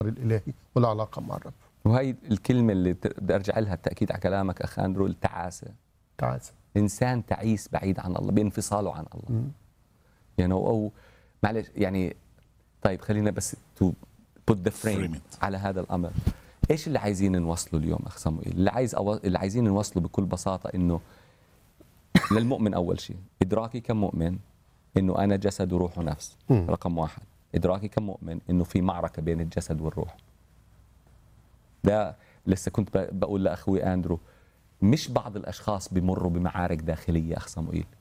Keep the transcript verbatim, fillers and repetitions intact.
الإلهي والعلاقة مع الرب. وهي الكلمة اللي بدي أرجع لها التأكيد على كلامك أخ أندرو، التعاسة. تعاسة. إنسان تعيس بعيد عن الله بانفصاله عن الله. مم. يعني أو معلش يعني طيب خلينا بس to put the frame على هذا الأمر. إيش اللي عايزين نوصله اليوم أخ صموئيل؟ اللي عايز أو... اللي عايزين نوصله بكل بساطة إنه للمؤمن أول شيء إدراكي كمؤمن إنه أنا جسد وروح ونفس. مم. رقم واحد إدراكي كمؤمن إنه في معركة بين الجسد والروح. ده لسه كنت ب- بقول لأخوي أندرو، مش بعض الأشخاص بمروا بمعارك داخلية أخ صموئيل،